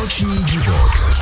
Noční Jukebox.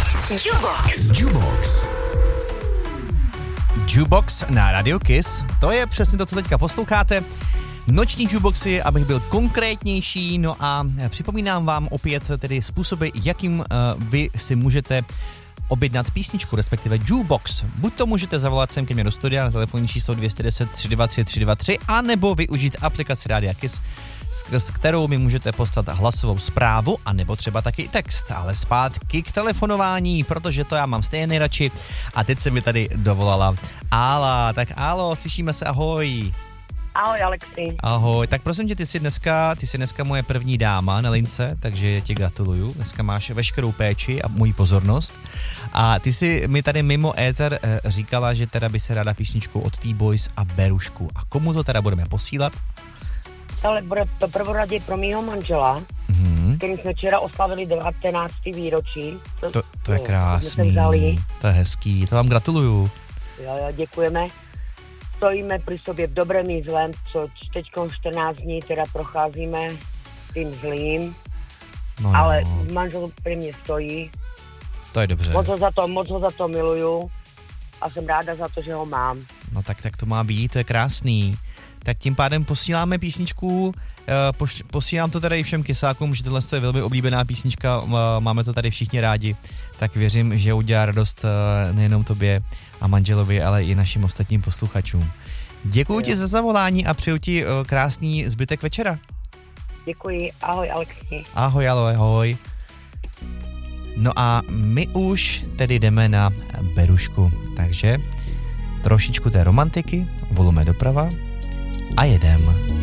Jukebox na Radio Kiss. To je přesně to, co teďka posloucháte. Noční jukeboxy, abych byl konkrétnější, no a připomínám vám opět tedy způsoby, jakým vy si můžete objednat písničku, respektive jukebox. Buď to můžete zavolat sem ke mně do studia na telefonní číslo 210 323 323, anebo využít aplikaci Rádia Kiss, skrz kterou mi můžete poslat hlasovou zprávu, anebo třeba taky text, ale zpátky k telefonování, protože to já mám stejně nejradši. A teď se mi tady dovolala Ála. Tak Álo, slyšíme se, ahoj. Ahoj, Alexi. Ahoj, tak prosím tě, ty jsi dneska moje první dáma na lince, takže ti gratuluju. Dneska máš veškerou péči a moji pozornost. A ty jsi mi tady mimo éter říkala, že teda by se ráda písničku od T-Boys a Berušku. A komu to teda budeme posílat? Ale bude to prvoradě pro mýho manžela, kterým jsme včera oslavili 19. výročí. To je krásný, to je hezký, to vám gratuluju. Jo, děkujeme. Stojíme pri sobě v dobrém i zlém, co teďkom 14 dní teda procházíme tím zlým, ale manžel pri mně stojí. To je dobře. Moc ho za to miluju a jsem ráda za to, že ho mám. No tak to má být, to je krásný. Tak tím pádem posíláme písničku, posílám to tady i všem kysákům, že tohle je velmi oblíbená písnička, máme to tady všichni rádi, tak věřím, že udělá radost nejenom tobě a manželovi, ale i našim ostatním posluchačům. Děkuji ti za zavolání a přeju ti krásný zbytek večera. Děkuji, ahoj Alexi. Ahoj, ahoj. No a my už tedy jdeme na Berušku, takže trošičku té romantiky, volume doprava a jedem.